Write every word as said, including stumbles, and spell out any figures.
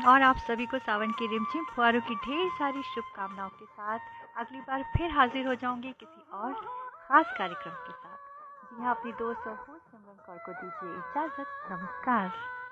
और आप सभी को सावन की रिमझिम फुहारों की ढेर सारी शुभकामनाओं के साथ अगली बार फिर हाजिर हो जाऊंगी किसी और खास कार्यक्रम के साथ। जी हाँ, अपनी दोस्त और होस्ट सिमरन कौर को दीजिए इजाजत। नमस्कार।